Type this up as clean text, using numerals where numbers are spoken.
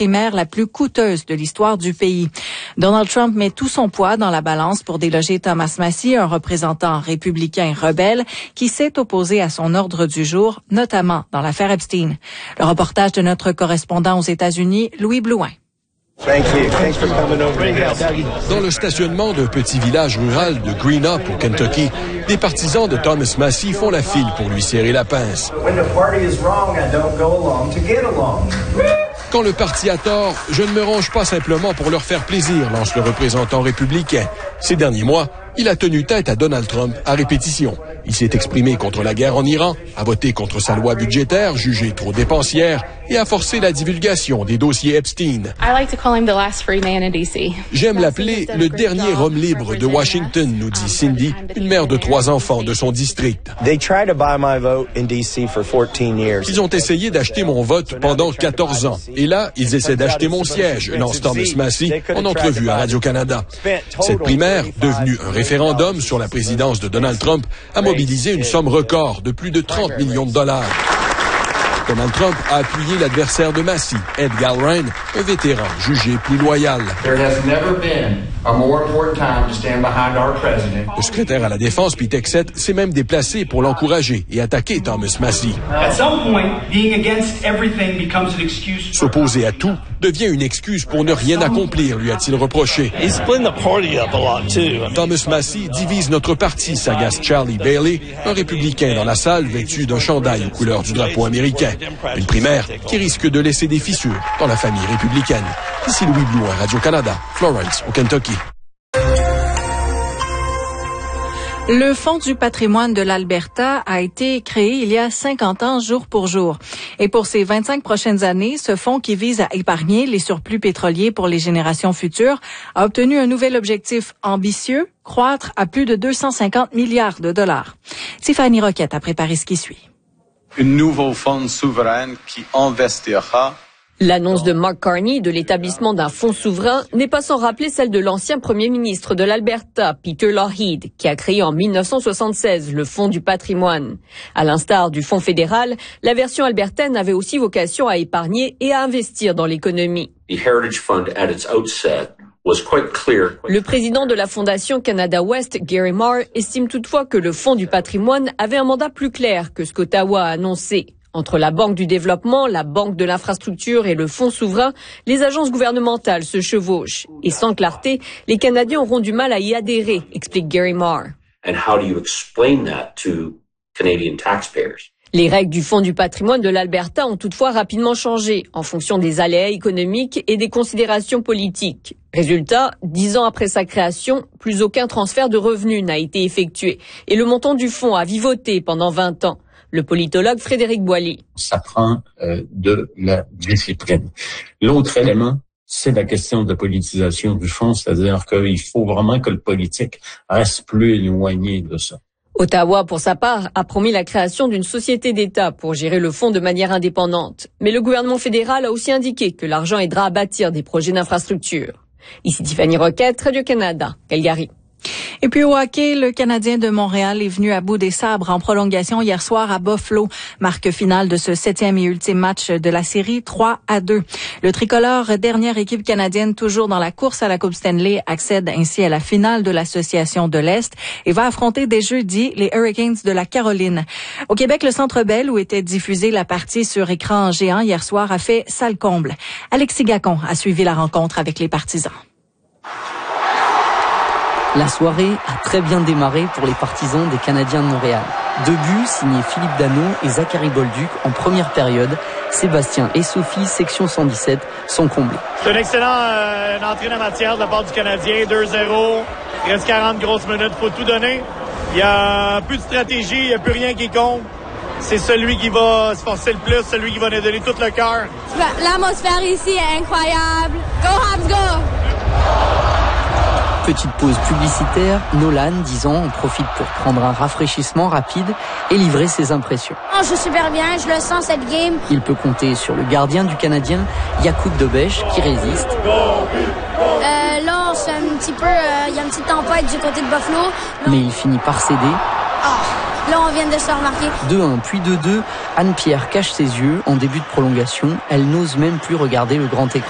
primaire la plus coûteuse de l'histoire du pays. Donald Trump met tout son poids dans la balance pour déloger Thomas Massie, un représentant républicain rebelle qui s'est opposé à son ordre du jour, notamment dans l'affaire Epstein. Le reportage de notre correspondant aux États-Unis, Louis Blouin. Dans le stationnement d'un petit village rural de Greenup au Kentucky, des partisans de Thomas Massie font la file pour lui serrer la pince. Quand le parti a tort, je ne me range pas simplement pour leur faire plaisir, lance le représentant républicain. Ces derniers mois, il a tenu tête à Donald Trump à répétition. Il s'est exprimé contre la guerre en Iran, a voté contre sa loi budgétaire jugée trop dépensière et a forcé la divulgation des dossiers Epstein. J'aime l'appeler le dernier homme libre de Washington, nous dit Cindy, une mère de 3 enfants de son district. Ils ont essayé d'acheter mon vote pendant 14 ans. Et là, ils essaient d'acheter mon siège, lance Thomas Massie en entrevue à Radio-Canada. Cette primaire, devenue un référendum sur la présidence de Donald Trump, a mobilisé une somme record de plus de 30 millions de dollars. Donald Trump a appuyé l'adversaire de Massie, Ed Galbraith, un vétéran jugé plus loyal. Le secrétaire à la Défense, Pete Hegseth, s'est même déplacé pour l'encourager et attaquer Thomas Massie. S'opposer à tout devient une excuse pour ne rien accomplir, lui a-t-il reproché. Thomas Massie divise notre parti, s'agace Charlie Bailey, un républicain dans la salle vêtu d'un chandail aux couleurs du drapeau américain. Une primaire qui risque de laisser des fissures dans la famille républicaine. Ici Louis Blouin, Radio-Canada, Florence, au Kentucky. Le Fonds du patrimoine de l'Alberta a été créé il y a 50 ans, jour pour jour. Et pour ces 25 prochaines années, ce fonds qui vise à épargner les surplus pétroliers pour les générations futures a obtenu un nouvel objectif ambitieux, croître à plus de 250 milliards de dollars. Tiffany Roquette a préparé ce qui suit. Un nouveau fonds souverain qui investira. L'annonce de Mark Carney de l'établissement d'un fonds souverain n'est pas sans rappeler celle de l'ancien premier ministre de l'Alberta, Peter Lougheed, qui a créé en 1976 le Fonds du patrimoine. À l'instar du Fonds fédéral, la version albertaine avait aussi vocation à épargner et à investir dans l'économie. Le président de la Fondation Canada West, Gary Marr, estime toutefois que le Fonds du patrimoine avait un mandat plus clair que ce qu'Ottawa a annoncé. Entre la Banque du développement, la Banque de l'infrastructure et le Fonds souverain, les agences gouvernementales se chevauchent. Et sans clarté, les Canadiens auront du mal à y adhérer, explique Gary Marr. Les règles du Fonds du patrimoine de l'Alberta ont toutefois rapidement changé en fonction des aléas économiques et des considérations politiques. Résultat, 10 ans après sa création, plus aucun transfert de revenus n'a été effectué et le montant du fonds a vivoté pendant 20 ans. Le politologue Frédéric Boilly. Ça prend de la discipline. L'autre élément, c'est la question de politisation du fonds, c'est-à-dire qu'il faut vraiment que le politique reste plus éloigné de ça. Ottawa, pour sa part, a promis la création d'une société d'État pour gérer le fonds de manière indépendante. Mais le gouvernement fédéral a aussi indiqué que l'argent aidera à bâtir des projets d'infrastructure. Ici Tiffany Roquette, Radio-Canada, Calgary. Et puis au hockey, le Canadien de Montréal est venu à bout des sabres en prolongation hier soir à Buffalo. Marque finale de ce 7e et ultime match de la série 3-2. Le tricolore, dernière équipe canadienne toujours dans la course à la Coupe Stanley, accède ainsi à la finale de l'Association de l'Est et va affronter dès jeudi les Hurricanes de la Caroline. Au Québec, le Centre Bell, où était diffusée la partie sur écran géant hier soir, a fait salle comble. Alexis Gacon a suivi la rencontre avec les partisans. La soirée a très bien démarré pour les partisans des Canadiens de Montréal. 2 buts signés Philippe Danault et Zachary Bolduc en première période. Sébastien et Sophie, section 117, sont comblés. C'est une excellente entrée en matière de la part du Canadien, 2-0. Il reste 40 grosses minutes, il faut tout donner. Il n'y a plus de stratégie, il n'y a plus rien qui compte. C'est celui qui va se forcer le plus, celui qui va nous donner tout le cœur. L'atmosphère ici est incroyable. Go Habs, go! Petite pause publicitaire, Nolan, 10 ans, en profite pour prendre un rafraîchissement rapide et livrer ses impressions. Je joue super bien, je le sens cette game. Il peut compter sur le gardien du Canadien, Jakub Dobeš, qui résiste. Là, c'est un petit peu, il y a une petite tempête du côté de Buffalo. Mais il finit par céder. Là, on vient de se remarquer. 2-1, puis 2-2. Anne-Pierre cache ses yeux en début de prolongation. Elle n'ose même plus regarder le grand écran.